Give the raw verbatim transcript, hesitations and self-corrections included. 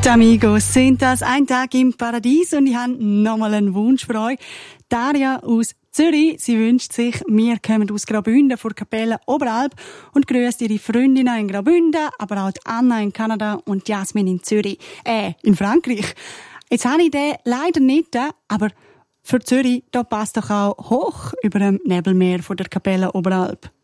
Die Amigos sind das ein Tag im Paradies und ich habe nochmal einen Wunsch für euch. Daria aus Zürich, sie wünscht sich, wir kommen aus Graubünden vor Kapelle Oberalp und grüßt ihre Freundinnen in Graubünden, aber auch die Anna in Kanada und Jasmin in Zürich, äh, in Frankreich. Jetzt habe ich den leider nicht, aber für Zürich, da passt doch auch hoch über dem Nebelmeer vor der Kapelle Oberalp.